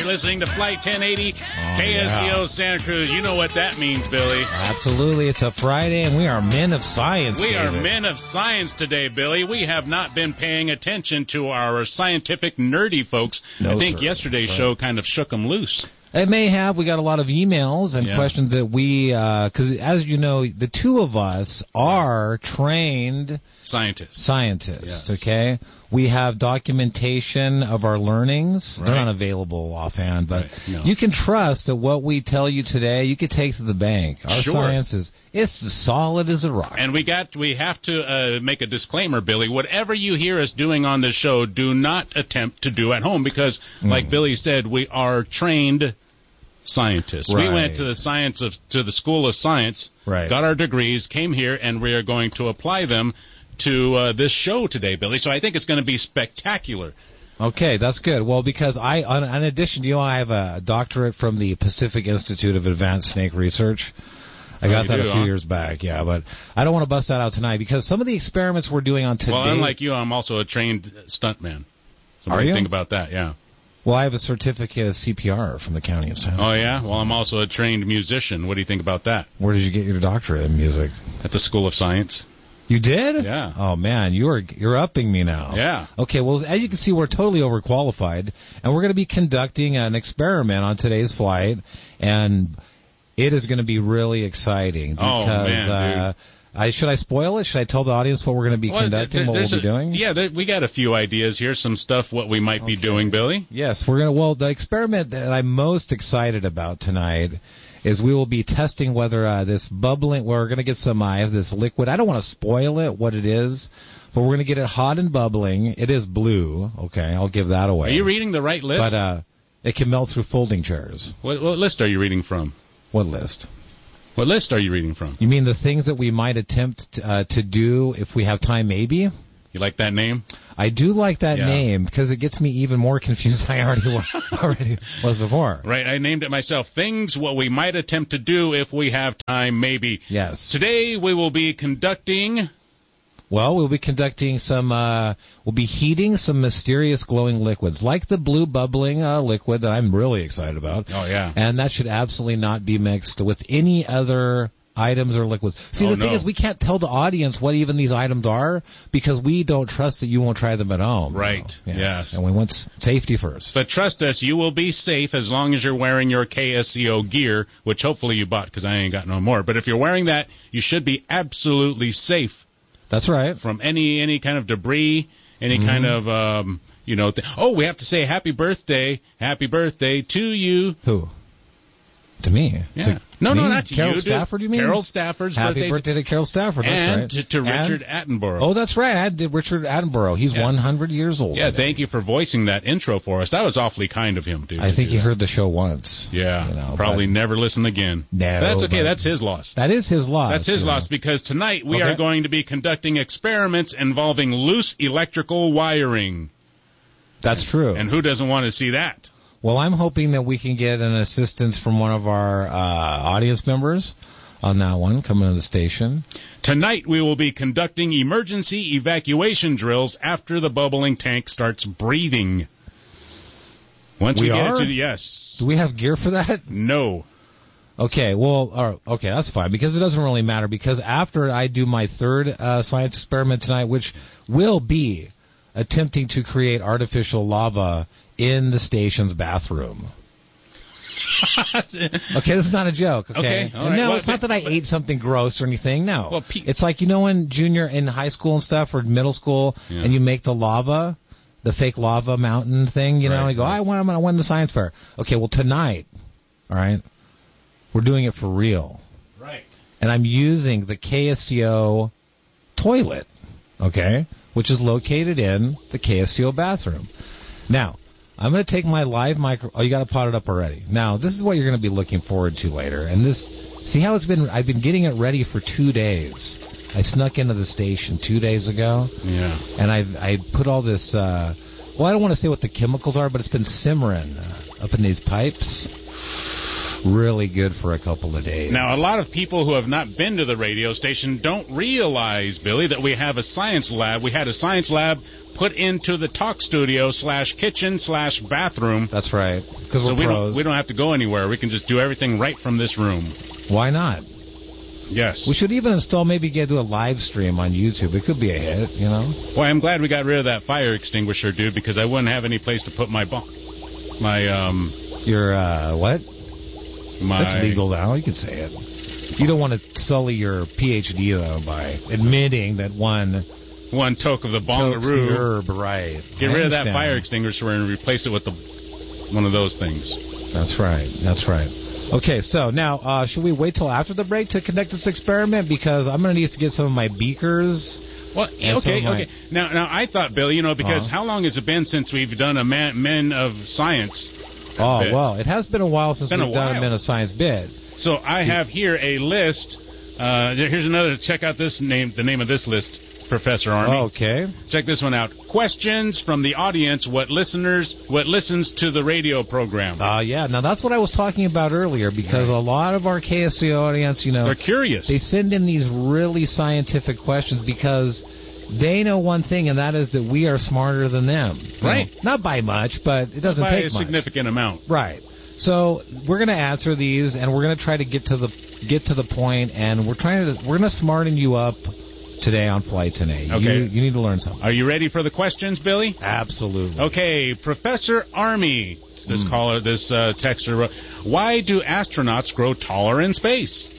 listening to Flight 1080, KSCO Santa Cruz. You know what that means, Billy. Absolutely. It's a Friday, and we are men of science. We are men of science today, Billy. We have not been paying attention to our scientific, nerdy folks. No, I think sir. yesterday's show kind of shook them loose. It may have. We got a lot of emails and questions that we, because as you know, the two of us are trained scientists. Yes. Okay? We have documentation of our learnings. Right. They're not available offhand, but you can trust that what we tell you today, you can take to the bank. Our science it's as solid as a rock. And we have to make a disclaimer, Billy. Whatever you hear us doing on the show, do not attempt to do at home because, like Billy said, we are trained scientists. Right. We went to the School of Science, got our degrees, came here, and we are going to apply them to this show today, Billy. So I think it's going to be spectacular. Okay, that's good. Well, because in addition to I have a doctorate from the Pacific Institute of Advanced Snake Research. I got that a few years back, but I don't want to bust that out tonight because some of the experiments we're doing on today... Well, unlike you, I'm also a trained stuntman. So what do you think about that? Yeah. Well, I have a certificate of CPR from the county of Santa Cruz. Oh, yeah? Well, I'm also a trained musician. What do you think about that? Where did you get your doctorate in music? At the School of Science. You did? Yeah. Oh, man, you're upping me now. Yeah. Okay, well, as you can see, we're totally overqualified, and we're going to be conducting an experiment on today's flight, and it is going to be really exciting because should I spoil it? Should I tell the audience what we're going to be conducting, what we'll be doing? Yeah, we got a few ideas here, some stuff what we might be doing, Billy. Yes, we're going to. Well, the experiment that I'm most excited about tonight is we will be testing whether this bubbling. We're going to get some this liquid. I don't want to spoil it, what it is, but we're going to get it hot and bubbling. It is blue. Okay, I'll give that away. Are you reading the right list? But it can melt through folding chairs. What list are you reading from? What list? What list are you reading from? You mean the things that we might attempt to do if we have time, maybe? You like that name? I do like that name because it gets me even more confused than I already was before. Right, I named it myself. Things what we might attempt to do if we have time, maybe. Yes. Today we will be conducting... Well, we'll be conducting we'll be heating some mysterious glowing liquids, like the blue bubbling liquid that I'm really excited about. Oh, yeah. And that should absolutely not be mixed with any other items or liquids. See, the thing is, we can't tell the audience what even these items are because we don't trust that you won't try them at home. Right, yes. And we want safety first. But trust us, you will be safe as long as you're wearing your KSCO gear, which hopefully you bought because I ain't got no more. But if you're wearing that, you should be absolutely safe. That's right. From any kind of debris, any kind of, we have to say happy birthday to you. Who? To me. Yeah. No, not to Carol you. Stafford, you mean? Carol Stafford's Happy birthday to Carol Stafford, that's right. And to Richard Attenborough. Oh, that's right. I did Richard Attenborough. He's 100 years old. Yeah, thank you for voicing that intro for us. That was awfully kind of him, dude. I think he heard the show once. Yeah, probably never listen again. No. That's okay. That's his loss. That is his loss. That's his loss because tonight we are going to be conducting experiments involving loose electrical wiring. That's true. And who doesn't want to see that? Well, I'm hoping that we can get an assistance from one of our audience members on that one coming to the station. Tonight we will be conducting emergency evacuation drills after the bubbling tank starts breathing. Once we get it yes. Do we have gear for that? No. Okay, well, that's fine because it doesn't really matter because after I do my third science experiment tonight, which will be attempting to create artificial lava in the station's bathroom. Okay, this is not a joke. Okay, all right. No, it's not that I ate something gross or anything. No, well, it's like in high school and stuff or middle school, and you make the lava, the fake lava mountain thing. And you go, I'm going to win the science fair. Okay, well tonight, all right, we're doing it for real. Right. And I'm using the KSCO toilet. Okay, which is located in the KSCO bathroom. Now, I'm going to take my live micro... Oh, you got to pot it up already. Now, this is what you're going to be looking forward to later. And this... See how it's been... I've been getting it ready for 2 days. I snuck into the station 2 days ago. Yeah. And I put all this... well, I don't want to say what the chemicals are, but it's been simmering up in these pipes. Really good for a couple of days. Now, a lot of people who have not been to the radio station don't realize, Billy, that we have a science lab. We had a science lab put into the talk studio /kitchen/bathroom. That's right. Because So we're pros. we don't have to go anywhere. We can just do everything right from this room. Why not? Yes. We should even install, maybe do a live stream on YouTube. It could be a hit, you know? Boy, I'm glad we got rid of that fire extinguisher, dude, because I wouldn't have any place to put my Your, what? my... That's legal now. You can say it. You don't want to sully your PhD, though, by admitting that one toke of the tokes the bongaroo. herb, right. Get I rid of that understand. fire extinguisher and replace it with one of those things. That's right. That's right. Okay, so now, should we wait till after the break to conduct this experiment? Because I'm going to need to get some of my beakers. Well, okay. Now, I thought, Bill, because how long has it been since we've done a Men of Science Oh, bit? well, it has been a while since Been a we've done a while. Men of Science bit. So I have here a list. Here's another. Check out the name of this list, Professor Army. Okay. Check this one out. Questions from the audience. What listens to the radio program? Yeah, now that's what I was talking about earlier, because a lot of our KSC audience, They're curious. they send in these really scientific questions because they know one thing, and that is that we are smarter than them. You Right. know, not by much, but it doesn't By take a much. significant amount. Right. So we're going to answer these, and we're going to try to get to the point, and we're going to smarten you up today on Flight Today. Okay. You need to learn something. Are you ready for the questions, Billy? Absolutely. Okay, Professor Army. This texter wrote, why do astronauts grow taller in space?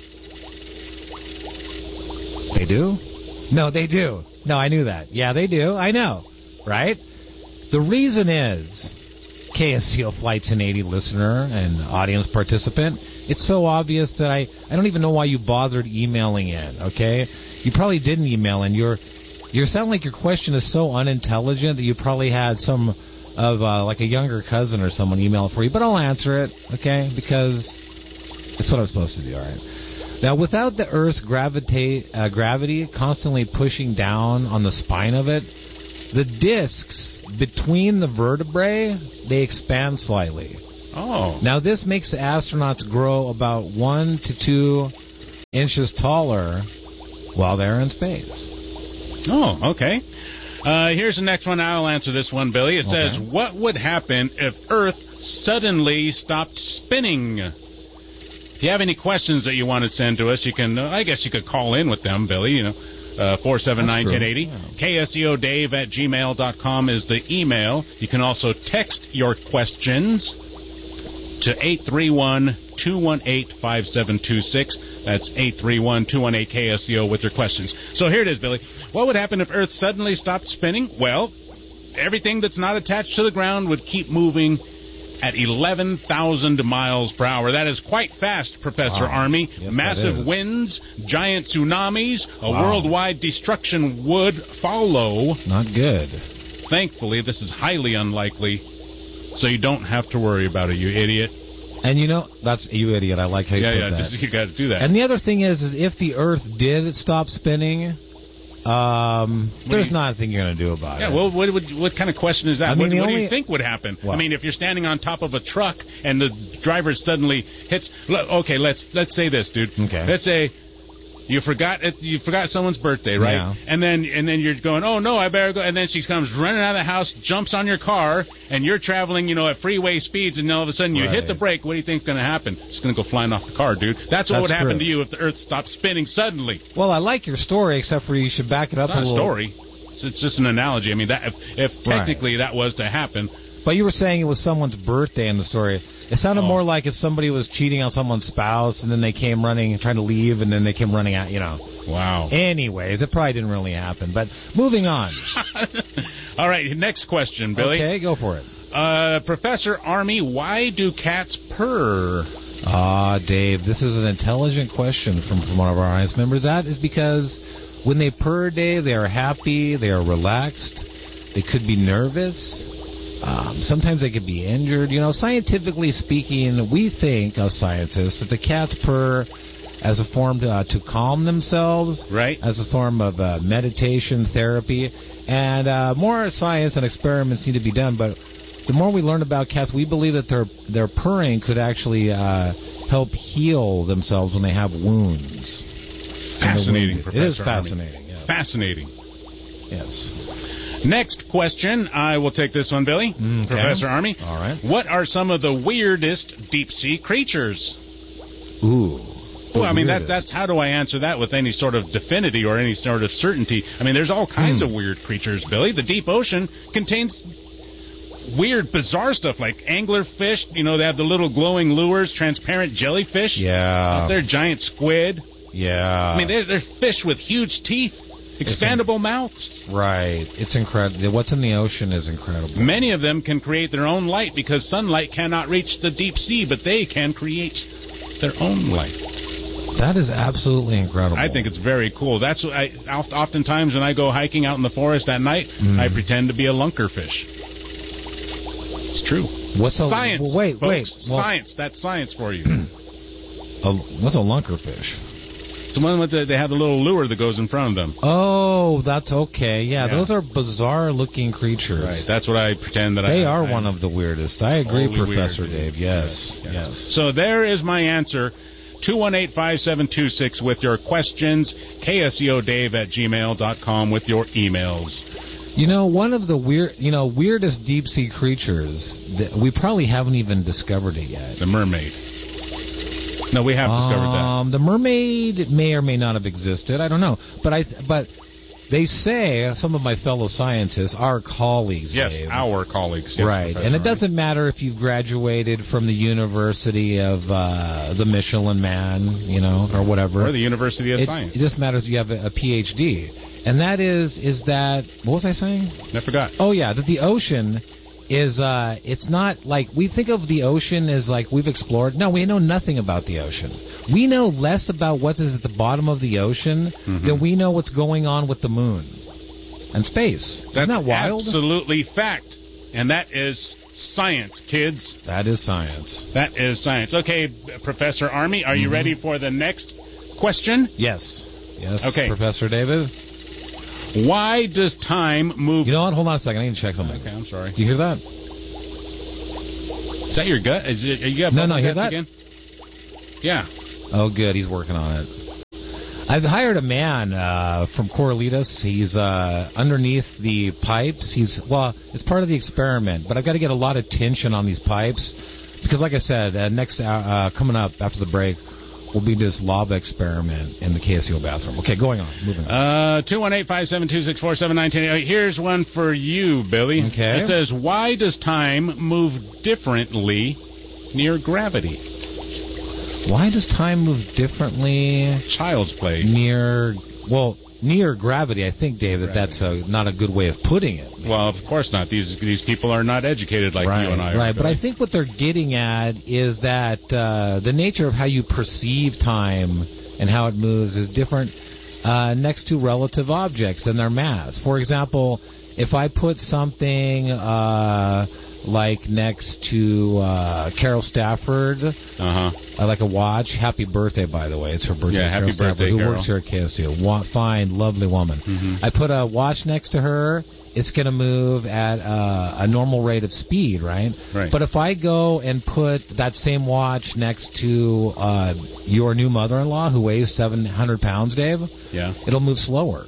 They do? No, they do. No, I knew that. Yeah, they do. I know. Right? The reason is, KSCO Flight 1080 listener and audience participant, it's so obvious that I don't even know why you bothered emailing in, okay? You probably didn't email in. You sound like your question is so unintelligent that you probably had some of like a younger cousin or someone email it for you, but I'll answer it, okay? Because it's what I'm supposed to do, all right? Now, without the Earth's gravity constantly pushing down on the spine of it, the discs between the vertebrae, they expand slightly. Oh. Now, this makes the astronauts grow about 1 to 2 inches taller while they're in space. Oh, okay. Here's the next one. I'll answer this one, Billy. It says, what would happen if Earth suddenly stopped spinning? If you have any questions that you want to send to us, you can, I guess you could call in with them, Billy, 479-1080. KSEODave@gmail.com is the email. You can also text your questions to 831-218-5726. That's 831-218-KSEO with your questions. So here it is, Billy. What would happen if Earth suddenly stopped spinning? Well, everything that's not attached to the ground would keep moving at 11,000 miles per hour. That is quite fast, Professor Army. Yes, Massive winds, giant tsunamis, worldwide destruction would follow. Not good. Thankfully, this is highly unlikely, so you don't have to worry about it, you idiot. And that's you idiot. I like how you put that. You got to do that. And the other thing is if the Earth did stop spinning, there's nothing you're going to do about it. Yeah, well, what kind of question is that? I mean, what do you think would happen? Well, I mean, if you're standing on top of a truck and the driver suddenly hits... Okay, let's say this, dude. Okay. Let's say you forgot someone's birthday, right? Yeah. And then you're going, oh, no, I better go. And then she comes running out of the house, jumps on your car, and you're traveling, at freeway speeds, and all of a sudden you hit the brake. What do you think's going to happen? It's going to go flying off the car, dude. That's what would happen to you if the Earth stopped spinning suddenly. Well, I like your story, except for you should back it up It's not a little. story. It's just an analogy. I mean, that if technically that was to happen. But you were saying it was someone's birthday in the story. It sounded more like if somebody was cheating on someone's spouse, and then they came running, trying to leave, and then they came running out, Wow. Anyways, it probably didn't really happen. But moving on. All right, next question, Billy. Okay, go for it. Professor Army, why do cats purr? Dave, this is an intelligent question from one of our audience members. That is because when they purr, Dave, they are happy, they are relaxed, they could be nervous. Sometimes they could be injured. Scientifically speaking, we think, as scientists, that the cats purr as a form to calm themselves, right? As a form of meditation, therapy, and more science and experiments need to be done. But the more we learn about cats, we believe that their purring could actually help heal themselves when they have wounds. Fascinating, Professor It is fascinating. Army. Yes. Fascinating. Yes. Next question. I will take this one, Billy. Okay. Professor Army. All right. What are some of the weirdest deep-sea creatures? Ooh. Well, I mean, weirdest. that's how do I answer that with any sort of definity or any sort of certainty? I mean, there's all kinds of weird creatures, Billy. The deep ocean contains weird, bizarre stuff like anglerfish. You know, they have the little glowing lures, transparent jellyfish. Yeah. They're giant squid. Yeah. I mean, they're fish with huge teeth, expandable mouths. Right. It's incredible. What's in the ocean is incredible. Many of them can create their own light because sunlight cannot reach the deep sea, but they can create their own light. That is absolutely incredible. I think it's very cool. That's what oftentimes when I go hiking out in the forest at night, I pretend to be a lunkerfish. It's true. What's science? Wait. Science. That's science for you. What's a lunkerfish? It's the one with they have the little lure that goes in front of them. Oh, that's okay. Yeah, those are bizarre-looking creatures. Right. That's what I pretend that They I are am. one of the weirdest. I agree, Professor weird, Dave. Yes. So there is my answer. 218-5726 with your questions. KSEODave@gmail.com with your emails. You know, one of the weirdest deep-sea creatures that we probably haven't even discovered it yet. The mermaid. No, we have discovered that. The mermaid may or may not have existed. I don't know. But they say, some of my fellow scientists, our colleagues, Yes, Dave, our colleagues. Yes, right. And it doesn't matter if you've graduated from the University of the Michelin Man, or whatever. Or the University of Science. It just matters if you have a PhD. And that is that, what was I saying? I forgot. Oh, yeah, that the ocean is, it's not like, we think of the ocean as like we've explored. No, we know nothing about the ocean. We know less about what is at the bottom of the ocean than we know what's going on with the moon and space. Isn't that wild? Absolutely fact. And that is science, kids. That is science. That is science. Okay, Professor Army, are you ready for the next question? Yes. Yes, Okay. Professor David. Why does time move... You know what? Hold on a second. I need to check something. Okay, I'm sorry. Do you hear that? Is that your gut? Are you got No, bubble hear guts that? again? Yeah. Oh, good. He's working on it. I've hired a man from Corralitos. He's underneath the pipes. It's part of the experiment, but I've got to get a lot of tension on these pipes because, like I said, next coming up after the break will be this lava experiment in the KSEO bathroom. Okay, going on. Moving on. 218-572-6479. Here's one for you, Billy. Okay. It says, why does time move differently near gravity? Why does time move differently Child's play. near gravity? I think, Dave, that's not a good way of putting it. Well, of course not. These people are not educated like you and I are. Right, but Billy. I think what they're getting at is that the nature of how you perceive time and how it moves is different next to relative objects and their mass. For example, if I put something like next to Carol Stafford, like a watch. Happy birthday, by the way. It's her birthday. Yeah, happy Carol Stafford, birthday, who Carol. works here at KSU. Fine, lovely woman. I put a watch next to her. It's going to move at a normal rate of speed, right? Right. But if I go and put that same watch next to your new mother-in-law, who weighs 700 pounds, Dave, it'll move slower.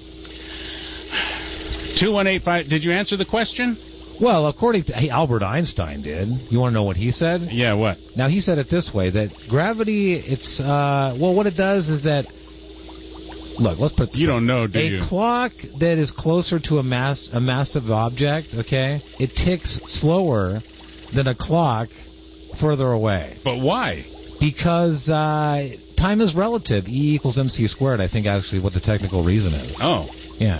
2185. Did you answer the question? Well, according to Albert Einstein did. You want to know what he said? Yeah, what? Now, he said it this way, that gravity, it's, what it does is that, look, let's put this You don't know, do a you? clock that is closer to a massive object, okay, it ticks slower than a clock further away. But why? Because time is relative. E equals MC squared, I think, actually, what the technical reason is. Oh. Yeah.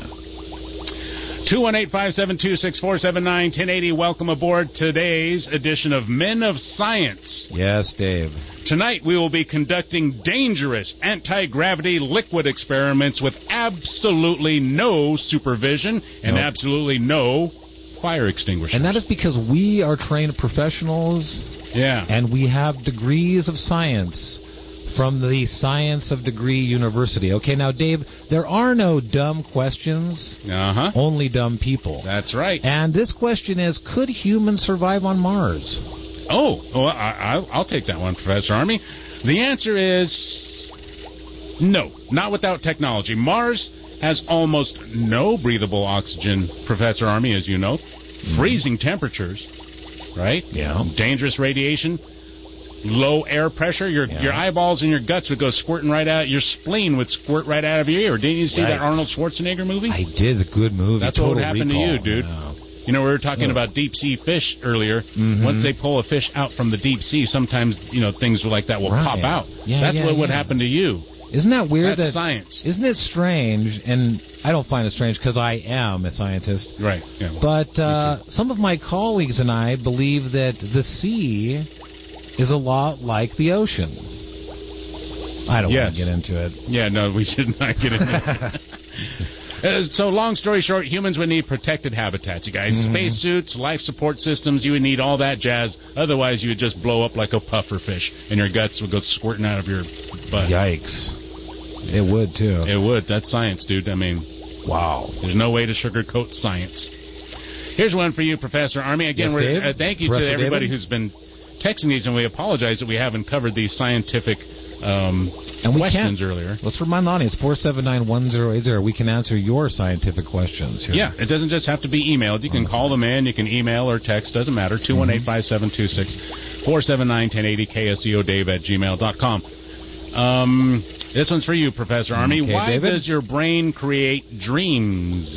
218-572-6479-1080. Welcome aboard today's edition of Men of Science. Yes, Dave. Tonight we will be conducting dangerous anti-gravity liquid experiments with absolutely no supervision and absolutely no fire extinguishers. And that is because we are trained professionals. Yeah. And we have degrees of science from the Science of Degree University. Okay, now, Dave, there are no dumb questions, only dumb people. That's right. And this question is, could humans survive on Mars? Oh, well, I'll take that one, Professor Army. The answer is no, not without technology. Mars has almost no breathable oxygen, Professor Army, as you know. Freezing temperatures, right? Yeah. Dangerous radiation. Low air pressure. Your eyeballs and your guts would go squirting right out. Your spleen would squirt right out of your ear. Didn't you see that Arnold Schwarzenegger movie? I did. A good movie. That's Total what would happen Recall. to you, dude. Yeah. You know, we were talking about deep-sea fish earlier. Once they pull a fish out from the deep sea, sometimes, things like that will pop out. That's what would happen to you. Isn't that weird? That's science. Isn't it strange? And I don't find it strange because I am a scientist. Right. Yeah. But some of my colleagues and I believe that the sea is a lot like the ocean. I don't want to get into it. Yeah, no, we should not get into it. So, long story short, humans would need protected habitats, you guys. Spacesuits, life support systems, you would need all that jazz. Otherwise, you would just blow up like a puffer fish, and your guts would go squirting out of your butt. Yikes. It would, too. It would. That's science, dude. I mean, wow. There's no way to sugarcoat science. Here's one for you, Professor Army. Again, thank you to everybody who's been texting these, and we apologize that we haven't covered these scientific questions earlier. Let's remind the audience, 479-1080. We can answer your scientific questions here. Yeah, it doesn't just have to be emailed. You can call them in. You can email or text. Doesn't matter. 218-5726. 479-1080. KSEODave@gmail.com. This one's for you, Professor Army. Okay, Why David? does your brain create dreams?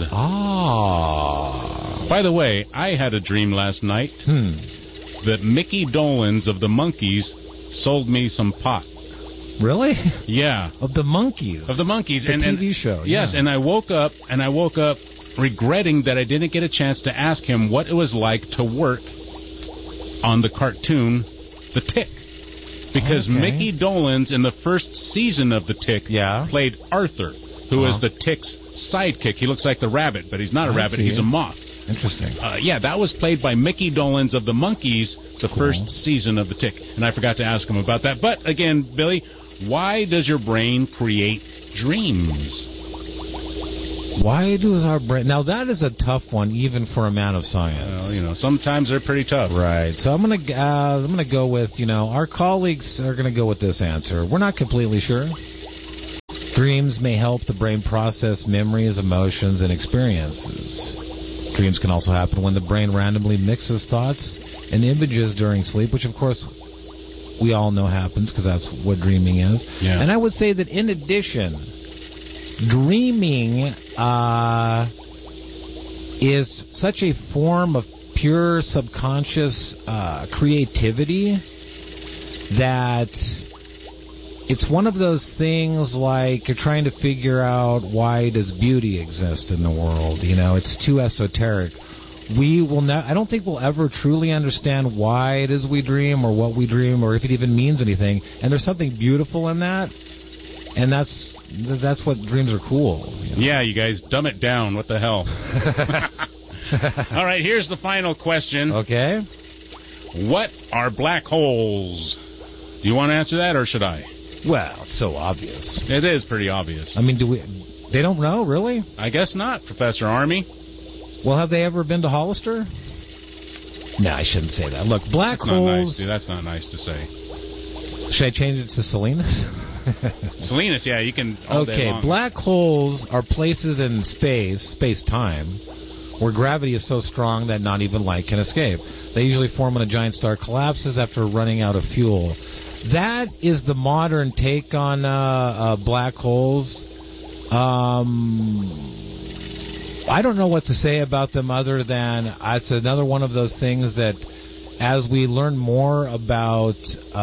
Ah. By the way, I had a dream last night that Mickey Dolenz of the Monkees sold me some pot. Really? Yeah. Of the Monkees. Of the Monkees. The TV show. Yes, and I woke up regretting that I didn't get a chance to ask him what it was like to work on the cartoon The Tick. Because Mickey Dolenz in the first season of The Tick played Arthur, who is the Tick's sidekick. He looks like the rabbit, but he's not a rabbit, he's a moth. Interesting. That was played by Mickey Dolenz of the Monkees, the first season of The Tick. And I forgot to ask him about that. But again, Billy, why does your brain create dreams? Why does our brain... Now, that is a tough one, even for a man of science. Well, sometimes they're pretty tough. Right. So I'm gonna go with, our colleagues are going to go with this answer. We're not completely sure. Dreams may help the brain process memories, emotions, and experiences. Dreams can also happen when the brain randomly mixes thoughts and images during sleep, which, of course, we all know happens because that's what dreaming is. Yeah. And I would say that in addition, dreaming is such a form of pure subconscious creativity that it's one of those things like you're trying to figure out why does beauty exist in the world. It's too esoteric. I don't think we'll ever truly understand why it is we dream or what we dream or if it even means anything. And there's something beautiful in that. And that's what dreams are cool. Yeah, you guys, dumb it down. What the hell? All right, here's the final question. Okay. What are black holes? Do you want to answer that, or should I? Well, it's so obvious. It is pretty obvious. I mean, they don't know, really? I guess not, Professor Army. Well, have they ever been to Hollister? No, I shouldn't say that. Look, black holes... That's not nice to say. Should I change it to Salinas? Salinas, yeah, you can all day long. Black holes are places in space-time, where gravity is so strong that not even light can escape. They usually form when a giant star collapses after running out of fuel. That is the modern take on black holes. I don't know what to say about them other than it's another one of those things that as we learn more about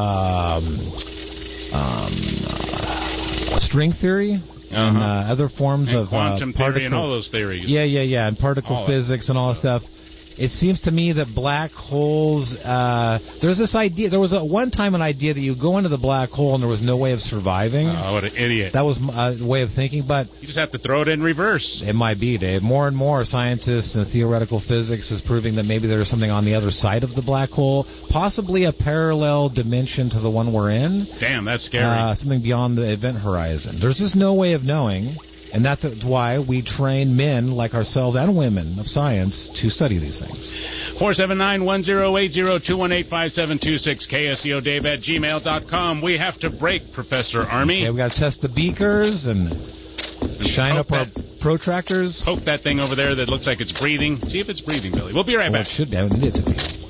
string theory and other forms of quantum theory and all those theories. Yeah, and particle physics and all that stuff. It seems to me that black holes, there's this idea, there was one time an idea that you go into the black hole and there was no way of surviving. Oh, what an idiot. That was a way of thinking, but... You just have to throw it in reverse. It might be, Dave. More and more scientists and theoretical physics is proving that maybe there's something on the other side of the black hole, possibly a parallel dimension to the one we're in. Damn, that's scary. Something beyond the event horizon. There's just no way of knowing. And that's why we train men like ourselves and women of science to study these things. 479-1080-218-5726, KSEODave@gmail.com. We have to break, Professor Army. Okay, we got to test the beakers and... And shine up our that, protractors. Poke that thing over there that looks like it's breathing. See if it's breathing, Billy. We'll be right back. It should have it to be.